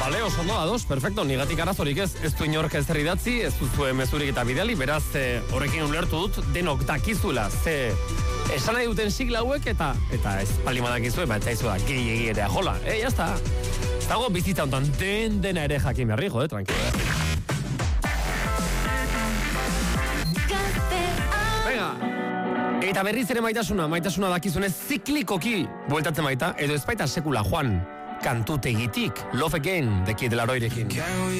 Bale, oso ondo, ados, perfecto, nigatik arazorik ez du inork ez idatzi, ez duzue mezurik eta bidali, beraz, horrekin ulertu dut, denok dakizula, esan nahi duten sigla hauek eta ez palima dakizue, ez zaizua gehi ere jola, jazta. Ez dago bizitza honetan dena ere jakin berri, tranquilo, Venga, eta berriz ere maitasuna dakizunez ziklikoki bueltatzen baita, edo ez baita sekula joan, kantutegitik, Love Again, de Kid Laroirekin.